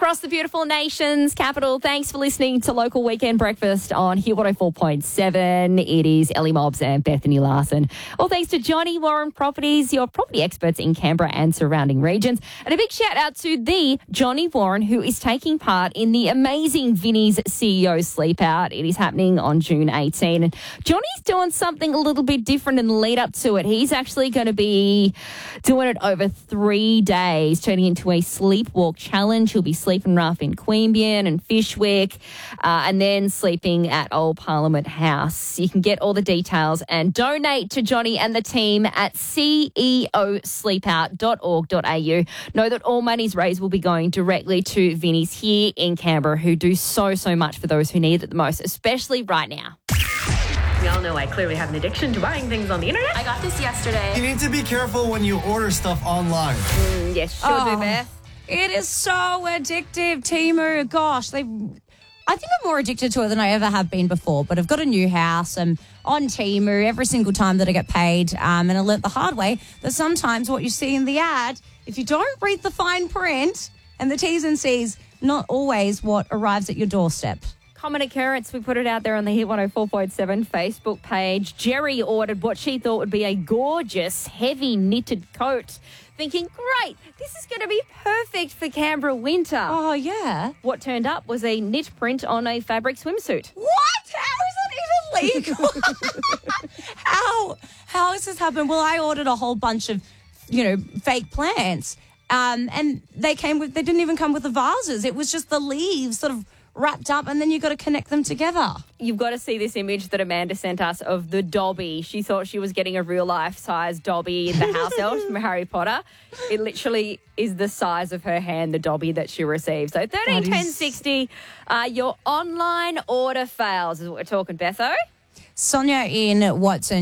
across the beautiful nation's capital. Thanks for listening to Local Weekend Breakfast on Hit 104.7. It is Ellie Mobbs and Bethany Larson. All thanks to Johnny Warren Properties, your property experts in Canberra and surrounding regions. And a big shout out to the Johnny Warren, who is taking part in the amazing Vinnie's CEO Sleep Out. It is happening on June 18. And Johnny's doing something a little bit different in the lead up to it. He's actually going to be doing it over 3 days, turning into a sleepwalk challenge. He'll be sleeping rough in Queanbeyan and Fyshwick, and then sleeping at Old Parliament House. You can get all the details and donate to Johnny and the team at ceosleepout.org.au. Know that all monies raised will be going directly to Vinnie's here in Canberra, who do so much for those who need it the most, especially right now. We all know I clearly have an addiction to buying things on the internet. I got this yesterday. You need to be careful when you order stuff online. Yes, sure do, Beth. It is so addictive, Temu. Gosh, I think I'm more addicted to it than I ever have been before. But I've got a new house and on Temu every single time that I get paid. And I learnt the hard way that sometimes what you see in the ad, if you don't read the fine print and the T's and C's, not always what arrives at your doorstep. Common occurrence. We put it out there on the Hit 104.7 Facebook page. Jerry ordered what she thought would be a gorgeous, heavy knitted coat, thinking, great, this is going to be perfect for Canberra winter. Oh, yeah. What turned up was a knit print on a fabric swimsuit. What? How is that even legal? How has this happened? Well, I ordered a whole bunch of, fake plants, and they didn't even come with the vases. It was just the leaves sort of wrapped up, and then you've got to connect them together. You've got to see this image that Amanda sent us of the Dobby. She thought she was getting a real-life size Dobby in the house elf from Harry Potter. It literally is the size of her hand, the Dobby that she received. So 131060, your online order fails is what we're talking, Betho. Sonia in Watson.